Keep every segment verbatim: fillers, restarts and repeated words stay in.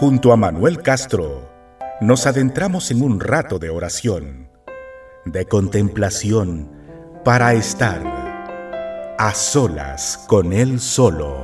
Junto a Manuel Castro, nos adentramos en un rato de oración, de contemplación, para estar a solas con Él solo.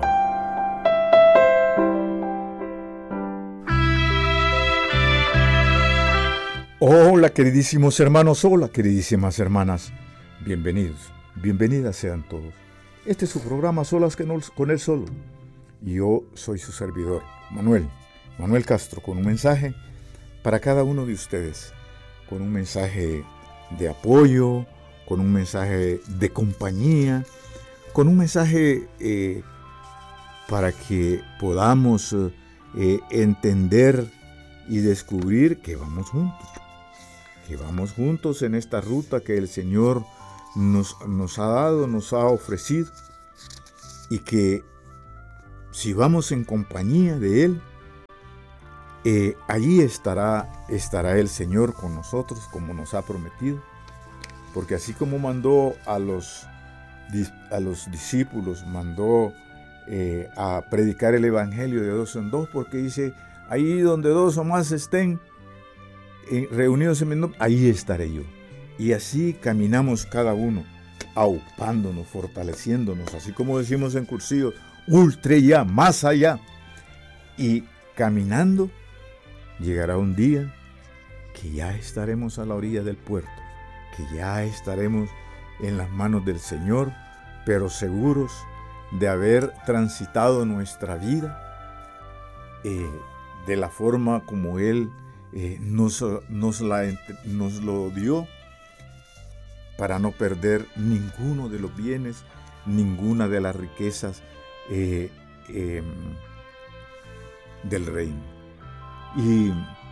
Hola queridísimos hermanos, hola queridísimas hermanas, bienvenidos, bienvenidas sean todos. Este es su programa Solas con Él Solo y yo soy su servidor, Manuel, Manuel Castro, con un mensaje para cada uno de ustedes, con un mensaje de apoyo, con un mensaje de compañía, con un mensaje eh, para que podamos eh, entender y descubrir que vamos juntos. Que vamos juntos en esta ruta que el Señor nos, nos ha dado, nos ha ofrecido, y que si vamos en compañía de Él, eh, allí estará, estará el Señor con nosotros como nos ha prometido, porque así como mandó a los, a los discípulos, mandó eh, a predicar el Evangelio de dos en dos, porque dice, ahí donde dos o más estén, reunidos en mi nombre, ahí estaré yo. Y así caminamos cada uno, aupándonos, fortaleciéndonos, así como decimos en cursillo, ultra ya, más allá. Y caminando, llegará un día que ya estaremos a la orilla del puerto, que ya estaremos en las manos del Señor, pero seguros de haber transitado nuestra vida eh, de la forma como Él Eh, nos, nos, la, nos lo dio, para no perder ninguno de los bienes, ninguna de las riquezas eh, eh, del reino. Y,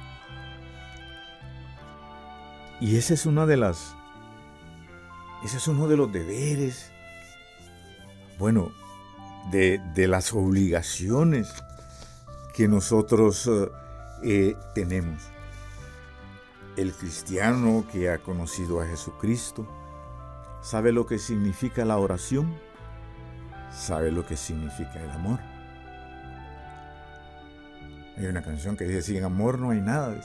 y ese es una de las, ese es uno de los deberes, bueno, de, de las obligaciones que nosotros eh, tenemos. El cristiano que ha conocido a Jesucristo sabe lo que significa la oración, sabe lo que significa el amor. Hay una canción que dice, sin amor no hay nada.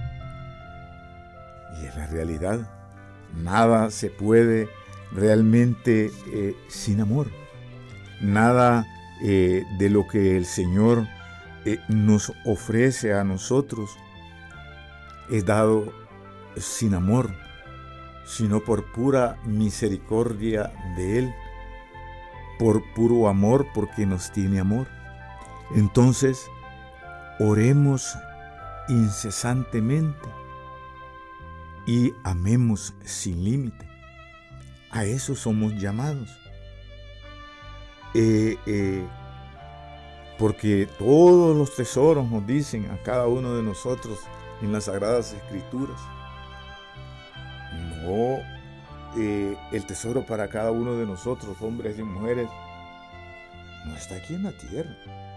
Y es la realidad. Nada se puede realmente eh, sin amor. Nada eh, de lo que el Señor eh, nos ofrece a nosotros es dado sin amor, sino por pura misericordia de Él, por puro amor, porque nos tiene amor. Entonces, oremos incesantemente y amemos sin límite. A eso somos llamados. Eh, eh, porque todos los tesoros nos dicen a cada uno de nosotros en las Sagradas Escrituras. No, eh, el tesoro para cada uno de nosotros, hombres y mujeres, no está aquí en la tierra,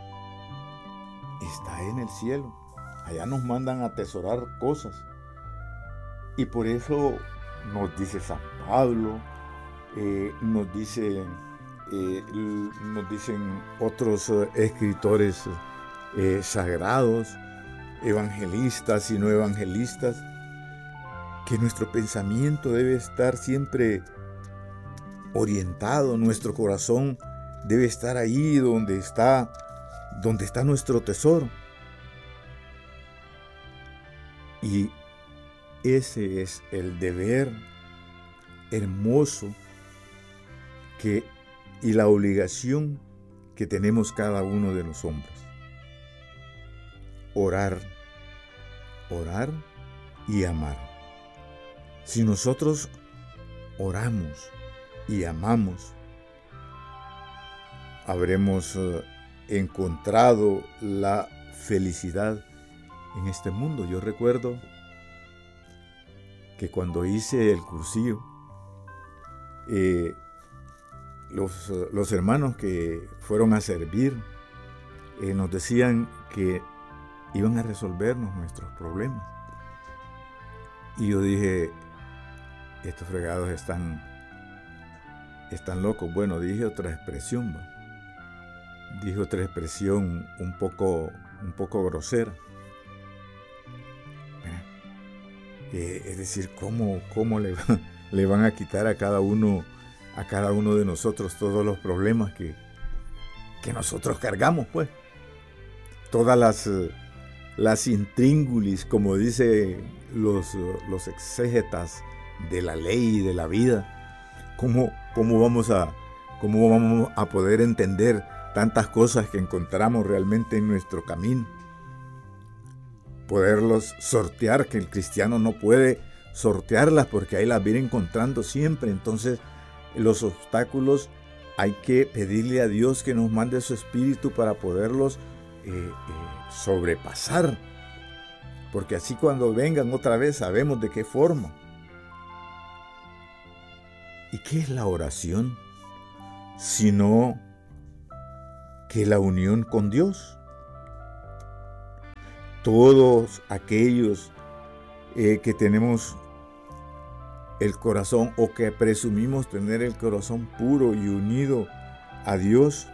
está en el cielo. Allá nos mandan a atesorar cosas. Y por eso nos dice San Pablo, eh, nos, dice, eh, nos dicen otros eh, escritores eh, sagrados, evangelistas y no evangelistas, que nuestro pensamiento debe estar siempre orientado, nuestro corazón debe estar ahí donde está, donde está nuestro tesoro. Y ese es el deber hermoso que, y la obligación que tenemos cada uno de los hombres. Orar, orar y amar. Si nosotros oramos y amamos, habremos uh, encontrado la felicidad en este mundo. Yo recuerdo que cuando hice el cursillo, eh, los, uh, los hermanos que fueron a servir eh, nos decían que iban a resolvernos nuestros problemas. Y yo dije, estos fregados están, están locos. Bueno, dije otra expresión, ¿va? Dije otra expresión un poco, un poco grosera. Eh, es decir, ¿cómo, cómo le, va, le van a quitar a cada uno, a cada uno de nosotros todos los problemas que, que nosotros cargamos, pues? Todas las, las intríngulis, como dicen los, los exégetas de la ley y de la vida. ¿Cómo, cómo, vamos a, ¿Cómo vamos a poder entender tantas cosas que encontramos realmente en nuestro camino? Poderlos sortear, que el cristiano no puede sortearlas porque ahí las viene encontrando siempre. Entonces, los obstáculos hay que pedirle a Dios que nos mande su espíritu para poderlos eh, eh, sobrepasar. Porque así cuando vengan otra vez sabemos de qué forma. ¿Y qué es la oración? Sino que la unión con Dios. Todos aquellos eh, que tenemos el corazón o que presumimos tener el corazón puro y unido a Dios,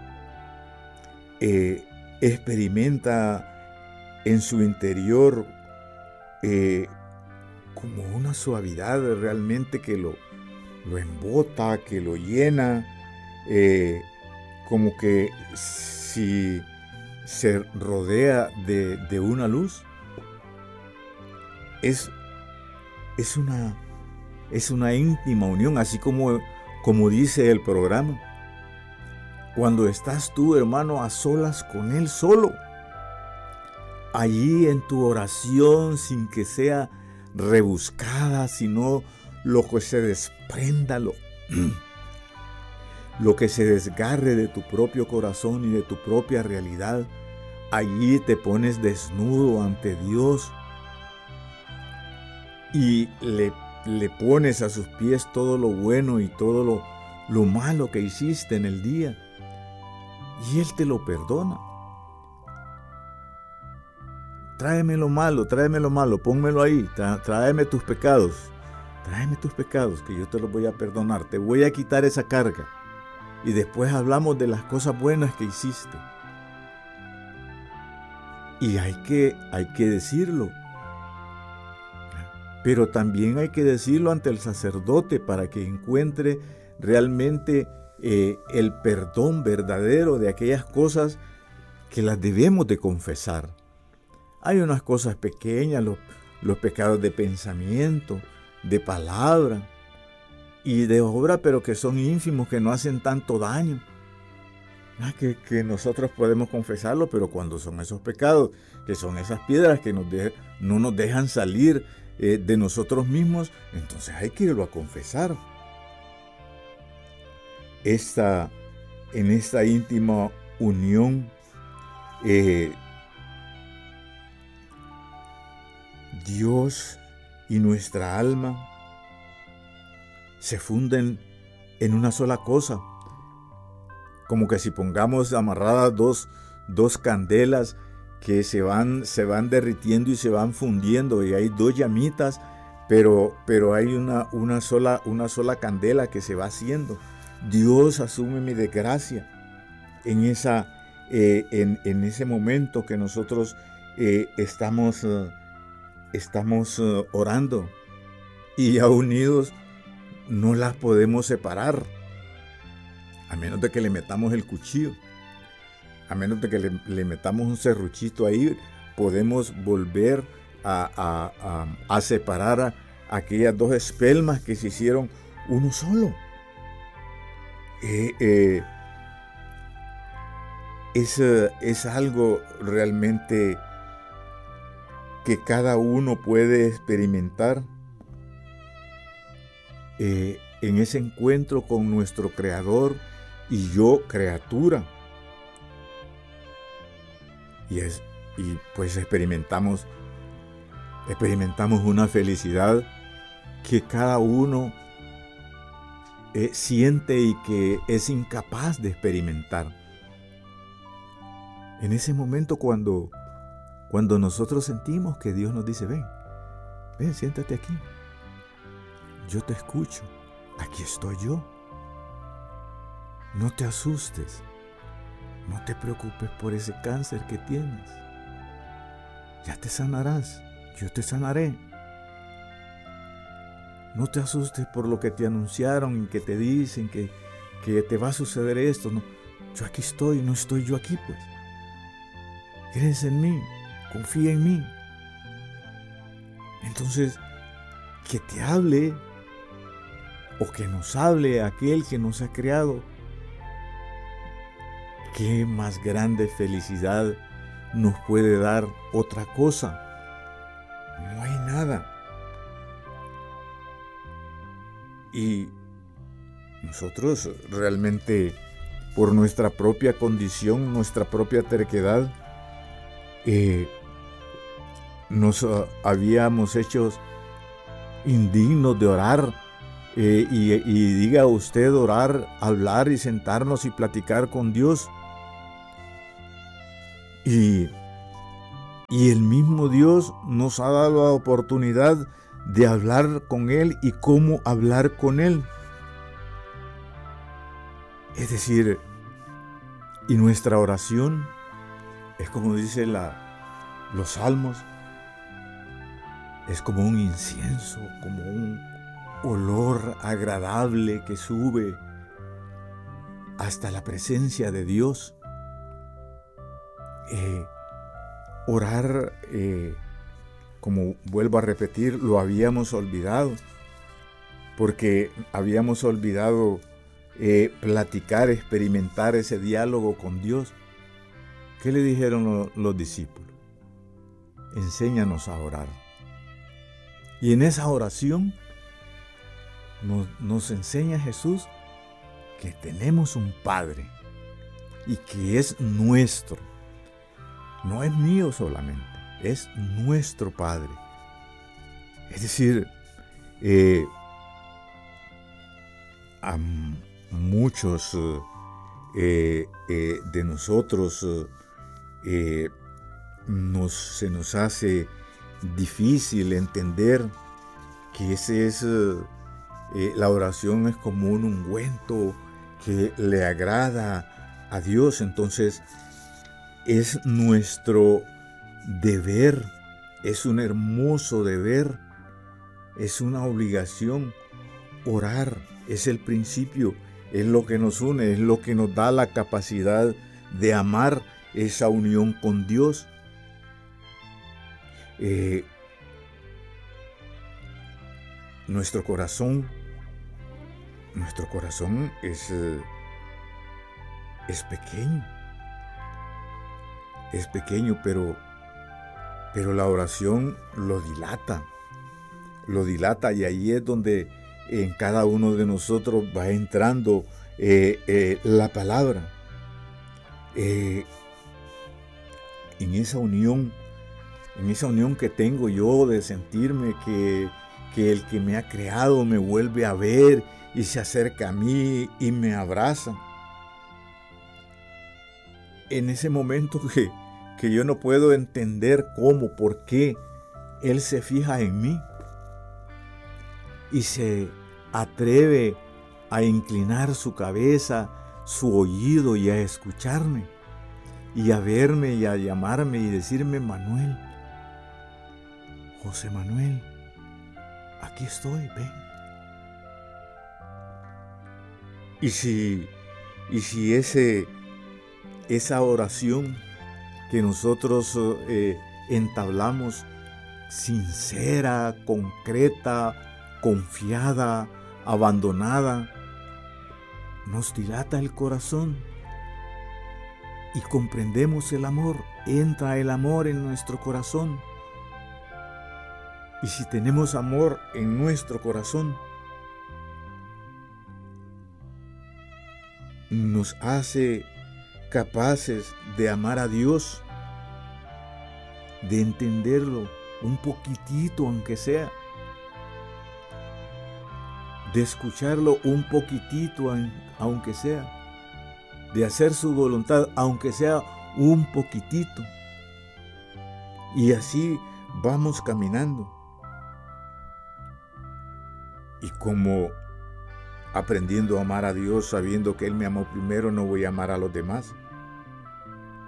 eh, experimenta en su interior eh, como una suavidad realmente que lo, lo embota, que lo llena, eh, como que si se rodea de, de una luz. Es, es, una, es una íntima unión, así como, como dice el programa. Cuando estás tú, hermano, a solas con Él solo, allí en tu oración, sin que sea rebuscada, sino lo que se desprenda, lo, lo que se desgarre de tu propio corazón y de tu propia realidad, allí te pones desnudo ante Dios y le, le pones a sus pies todo lo bueno y todo lo, lo malo que hiciste en el día, y Él te lo perdona. Tráeme lo malo, tráeme lo malo, pónmelo ahí, tráeme tus pecados, tráeme tus pecados que yo te los voy a perdonar, te voy a quitar esa carga. Y después hablamos de las cosas buenas que hiciste. Y hay que, hay que decirlo. Pero también hay que decirlo ante el sacerdote para que encuentre realmente eh, el perdón verdadero de aquellas cosas que las debemos de confesar. Hay unas cosas pequeñas, los, los pecados de pensamiento, de palabra y de obra, pero que son ínfimos, que no hacen tanto daño. Ah, que, que nosotros podemos confesarlo, pero cuando son esos pecados, que son esas piedras que nos de, no nos dejan salir eh, de nosotros mismos, entonces hay que irlo a confesar. Esta, en esta íntima unión, eh, Dios y nuestra alma se funden en una sola cosa. Como que si pongamos amarradas dos, dos candelas que se van, se van derritiendo y se van fundiendo, y hay dos llamitas, pero, pero hay una, una, sola, una sola candela que se va haciendo. Dios asume mi desgracia en, esa, eh, en, en ese momento que nosotros eh, estamos, uh, estamos uh, orando, y ya unidos no las podemos separar. A menos de que le metamos el cuchillo, a menos de que le, le metamos un serruchito ahí, podemos volver a, a, a, a separar a, a aquellas dos espelmas que se hicieron uno solo. Eh, eh, es, es algo realmente que cada uno puede experimentar eh, en ese encuentro con nuestro Creador y yo, criatura. Y, es, y pues experimentamos, experimentamos una felicidad que cada uno eh, siente y que es incapaz de experimentar. En ese momento cuando, cuando nosotros sentimos que Dios nos dice, ven, ven, siéntate aquí. Yo te escucho, aquí estoy yo. No te asustes, no te preocupes por ese cáncer que tienes. Ya te sanarás, yo te sanaré. no te asustes por lo que te anunciaron y que te dicen que, que te va a suceder esto. No, yo aquí estoy, no estoy yo aquí, pues. Crees en mí, confía en mí. Entonces, que te hable o que nos hable aquel que nos ha creado. ¿Qué más grande felicidad nos puede dar otra cosa? No hay nada. Y nosotros realmente, por nuestra propia condición, nuestra propia terquedad, eh, nos uh, habíamos hecho indignos de orar. Eh, y, y diga usted orar, hablar y sentarnos y platicar con Dios. Y, y el mismo Dios nos ha dado la oportunidad de hablar con Él y cómo hablar con Él. Es decir, y nuestra oración es como dice la, los salmos, es como un incienso, como un olor agradable que sube hasta la presencia de Dios. Eh, orar, eh, como vuelvo a repetir, lo habíamos olvidado, porque habíamos olvidado eh, platicar, experimentar ese diálogo con Dios. ¿Qué le dijeron lo, los discípulos? Enséñanos a orar. Y en esa oración nos, nos enseña Jesús que tenemos un Padre y que es nuestro. No es mío solamente, es nuestro Padre. Es decir, eh, a muchos eh, eh, de nosotros eh, nos, se nos hace difícil entender que ese es, eh, la oración es como un ungüento que le agrada a Dios. Entonces, es nuestro deber, es un hermoso deber, es una obligación. Orar es el principio, es lo que nos une, es lo que nos da la capacidad de amar esa unión con Dios. Eh, nuestro corazón, nuestro corazón es, es pequeño. Es pequeño, pero, pero la oración lo dilata, lo dilata y ahí es donde en cada uno de nosotros va entrando eh, eh, la palabra. Eh, en esa unión, en esa unión que tengo yo de sentirme que, que el que me ha creado me vuelve a ver y se acerca a mí y me abraza. En ese momento que, que yo no puedo entender cómo, por qué Él se fija en mí y se atreve a inclinar su cabeza, su oído y a escucharme y a verme y a llamarme y decirme: Manuel, José Manuel, aquí estoy, ven. Y si, y si ese... esa oración que nosotros eh, entablamos, sincera, concreta, confiada, abandonada, nos dilata el corazón y comprendemos el amor, entra el amor en nuestro corazón. Y si tenemos amor en nuestro corazón, nos hace capaces de amar a Dios, de entenderlo un poquitito aunque sea, de escucharlo un poquitito aunque sea, de hacer su voluntad aunque sea un poquitito. Y así vamos caminando. Y como aprendiendo a amar a Dios, sabiendo que Él me amó primero, no voy a amar a los demás.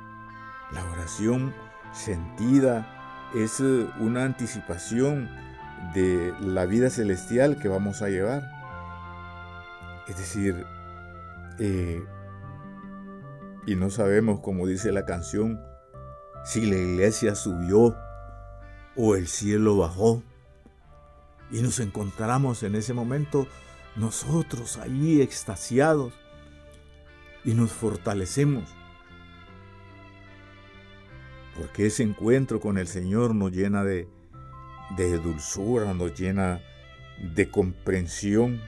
La oración sentida es una anticipación de la vida celestial que vamos a llevar. Es decir, eh, y no sabemos, como dice la canción, si la iglesia subió o el cielo bajó. Y nos encontramos en ese momento nosotros ahí extasiados y nos fortalecemos. Porque ese encuentro con el Señor nos llena de, de dulzura, nos llena de comprensión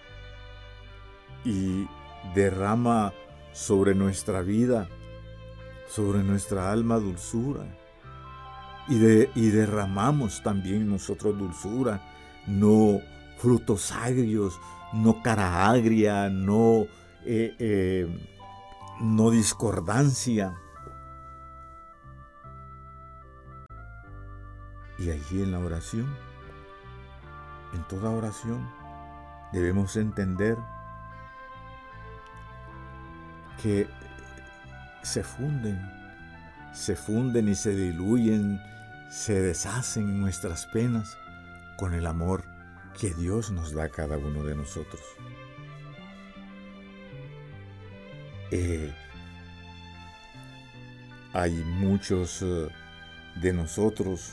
y derrama sobre nuestra vida, sobre nuestra alma dulzura. Y, de, y derramamos también nosotros dulzura, no frutos agrios, no cara agria, no, eh, eh, no discordancia. Y allí en la oración, en toda oración, debemos entender que se funden, se funden y se diluyen, se deshacen nuestras penas con el amor que Dios nos da a cada uno de nosotros. Eh, hay muchos uh, de nosotros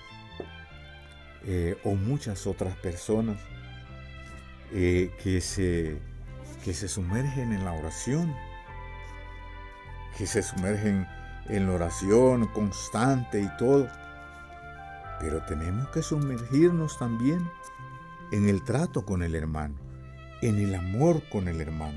eh, o muchas otras personas eh, que, se, que se sumergen en la oración, que se sumergen en la oración constante y todo. Pero tenemos que sumergirnos también en el trato con el hermano, en el amor con el hermano.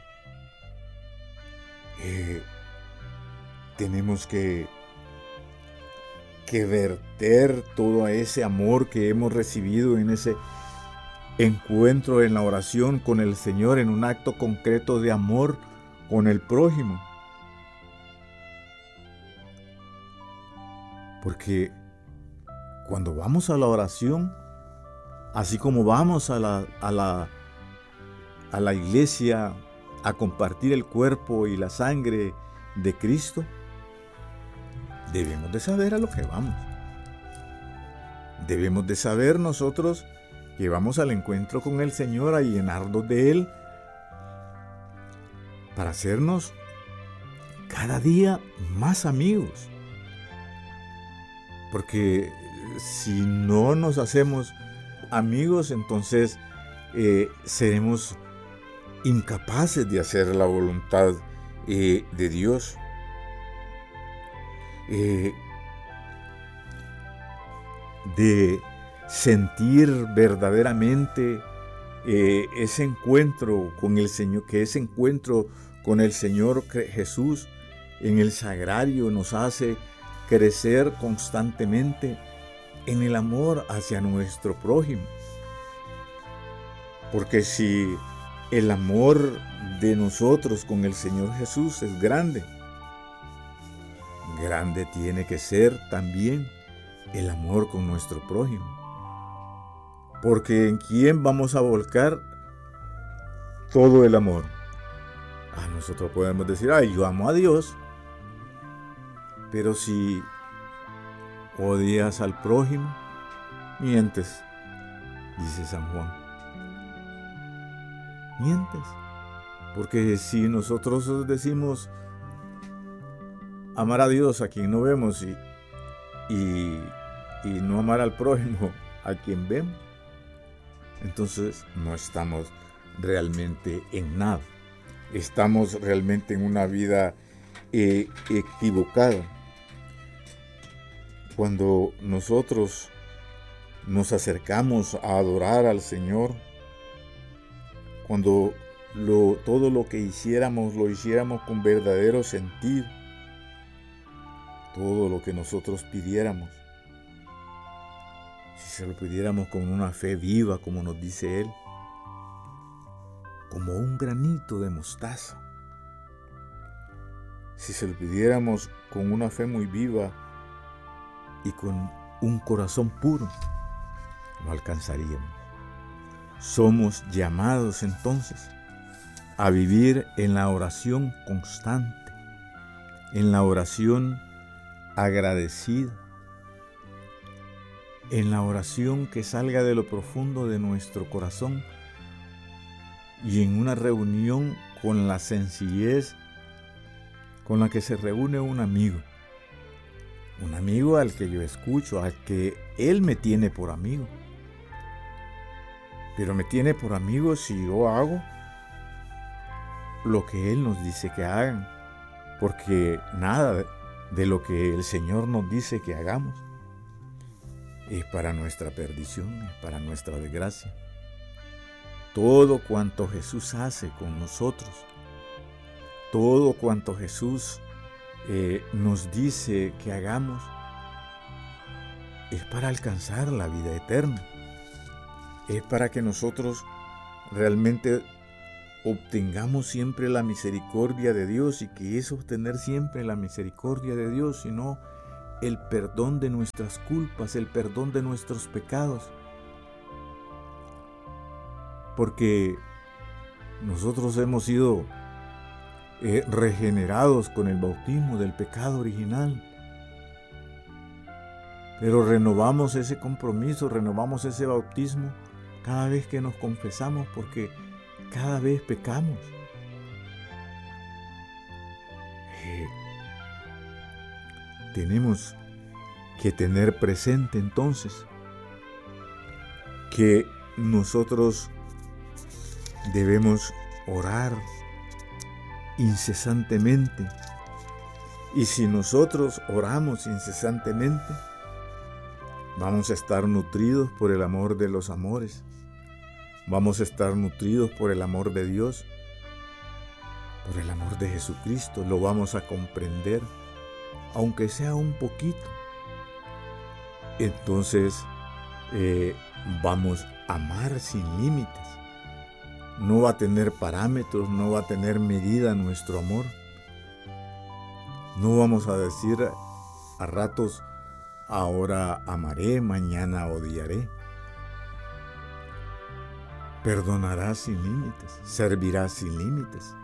Eh, tenemos que, que verter todo ese amor que hemos recibido en ese encuentro en la oración con el Señor, en un acto concreto de amor con el prójimo. Porque cuando vamos a la oración, así como vamos a la, a la, a la iglesia a compartir el cuerpo y la sangre de Cristo, debemos de saber a lo que vamos. Debemos de saber nosotros que vamos al encuentro con el Señor a llenarnos de Él para hacernos cada día más amigos. Porque si no nos hacemos amigos, entonces eh, seremos incapaces de hacer la voluntad eh, de Dios. Eh, de sentir verdaderamente eh, ese encuentro con el Señor, que ese encuentro con el Señor Jesús en el sagrario nos hace crecer constantemente en el amor hacia nuestro prójimo. Porque si el amor de nosotros con el Señor Jesús es grande, grande tiene que ser también el amor con nuestro prójimo. Porque ¿en quién vamos a volcar todo el amor? Ah, nosotros podemos decir, ay, yo amo a Dios. Pero si odias al prójimo, mientes, dice San Juan. Mientes. Porque si nosotros decimos amar a Dios a quien no vemos y, y, y no amar al prójimo a quien vemos, entonces no estamos realmente en nada. Estamos realmente en una vida eh, equivocada. Cuando nosotros nos acercamos a adorar al Señor, cuando lo, todo lo que hiciéramos, lo hiciéramos con verdadero sentir, todo lo que nosotros pidiéramos, si se lo pidiéramos con una fe viva, como nos dice Él, como un granito de mostaza, si se lo pidiéramos con una fe muy viva y con un corazón puro, lo alcanzaríamos. Somos llamados entonces a vivir en la oración constante, en la oración agradecida, en la oración que salga de lo profundo de nuestro corazón y en una reunión con la sencillez con la que se reúne un amigo. Un amigo al que yo escucho, al que él me tiene por amigo. Pero me tiene por amigo si yo hago lo que él nos dice que hagan. Porque nada de lo que el Señor nos dice que hagamos es para nuestra perdición, es para nuestra desgracia. Todo cuanto Jesús hace con nosotros, todo cuanto Jesús eh, nos dice que hagamos, es para alcanzar la vida eterna. Es para que nosotros realmente obtengamos siempre la misericordia de Dios. ¿Y que es obtener siempre la misericordia de Dios? Sino el perdón de nuestras culpas, el perdón de nuestros pecados. Porque nosotros hemos sido eh, regenerados con el bautismo del pecado original. Pero renovamos ese compromiso, renovamos ese bautismo cada vez que nos confesamos, porque cada vez pecamos. Eh, tenemos que tener presente entonces que nosotros debemos orar incesantemente. Y si nosotros oramos incesantemente, vamos a estar nutridos por el amor de los amores. Vamos a estar nutridos por el amor de Dios, por el amor de Jesucristo. Lo vamos a comprender, aunque sea un poquito. Entonces eh, vamos a amar sin límites. No va a tener parámetros, no va a tener medida nuestro amor. No vamos a decir a ratos, ahora amaré, mañana odiaré. Perdonarás sin límites, servirás sin límites.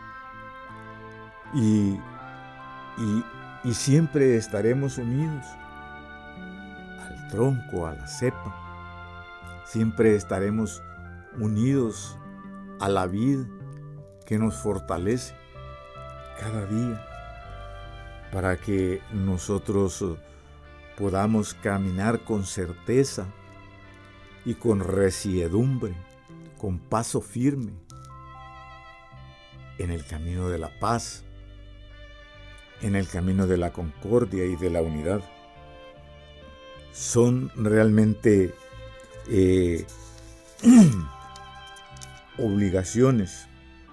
Y, y, y siempre estaremos unidos al tronco, a la cepa. Siempre estaremos unidos a la vid que nos fortalece cada día para que nosotros podamos caminar con certeza y con resiedumbre, con paso firme en el camino de la paz, en el camino de la concordia y de la unidad. Son realmente eh, obligaciones,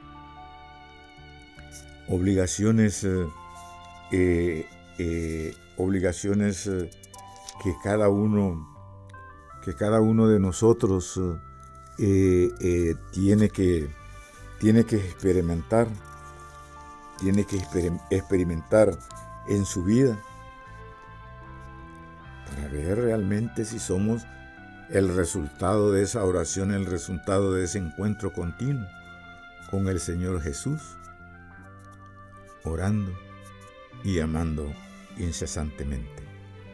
obligaciones, eh, eh, eh, obligaciones eh, que cada uno, que cada uno de nosotros eh, eh, tiene que, tiene que experimentar, tiene que exper- experimentar en su vida para ver realmente si somos el resultado de esa oración, el resultado de ese encuentro continuo con el Señor Jesús, orando y amando incesantemente.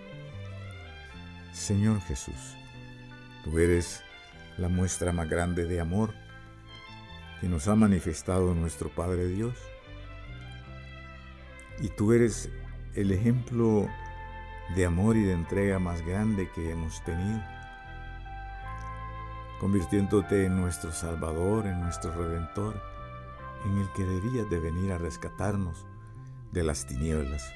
Señor Jesús, tú eres la muestra más grande de amor que nos ha manifestado nuestro Padre Dios. Y tú eres el ejemplo de amor y de entrega más grande que hemos tenido, convirtiéndote en nuestro Salvador, en nuestro Redentor, en el que debías de venir a rescatarnos de las tinieblas.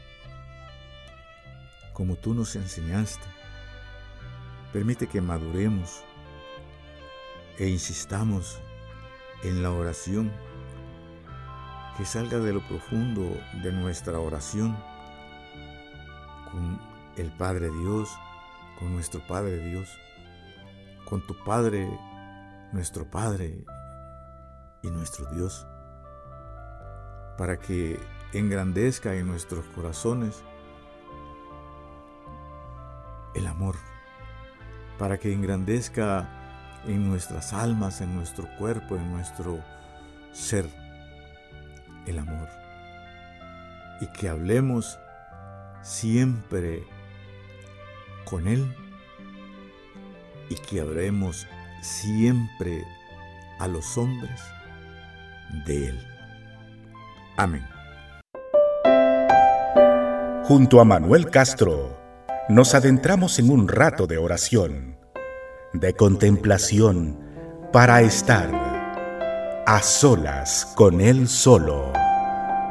Como tú nos enseñaste, permite que maduremos e insistamos en la oración, que salga de lo profundo de nuestra oración con el Padre Dios, con nuestro Padre Dios, con tu Padre, nuestro Padre y nuestro Dios, para que engrandezca en nuestros corazones el amor, para que engrandezca en nuestras almas, en nuestro cuerpo, en nuestro ser, el amor. Y que hablemos siempre con Él y que habremos siempre a los hombres de Él. Amén. Junto a Manuel Castro, nos adentramos en un rato de oración, de contemplación, para estar a solas con Él solo.